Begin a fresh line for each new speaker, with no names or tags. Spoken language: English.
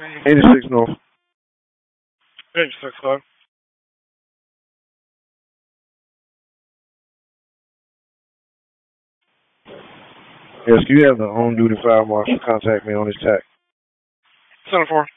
86 North.
86, hello.
Yes, you have the on-duty fire marshal contact me on this tack.
Center 4.